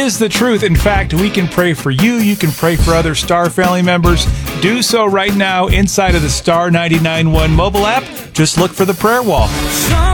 is the truth. In fact, we can pray for you. You can pray for other Star family members. Do so right now inside of the Star 99.1 mobile app. Just look for the prayer wall.